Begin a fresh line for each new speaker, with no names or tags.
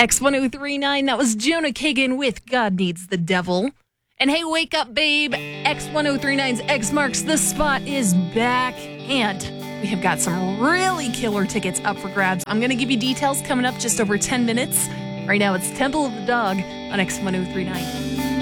X1039, that was Jonah Kagan with God Needs the Devil. And hey, wake up, babe. X1039's X Marks the Spot is back. And we have got some really killer tickets up for grabs. I'm going to give you details coming up just over 10 minutes. Right now, it's Temple of the Dog on X1039.